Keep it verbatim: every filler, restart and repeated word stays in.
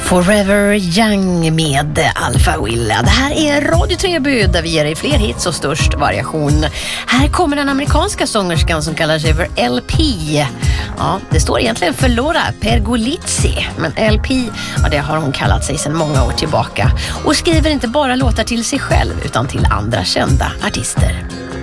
Forever Young med Alpha Will. Det här är Radio Treby där vi ger dig fler hits och störst variation. Här kommer den amerikanska sångerskan som kallar sig för L P. Ja, det står egentligen för Laura Pergolizzi, men L P, ja, det har hon kallat sig sedan många år tillbaka. Och skriver inte bara låtar till sig själv utan till andra kända artister.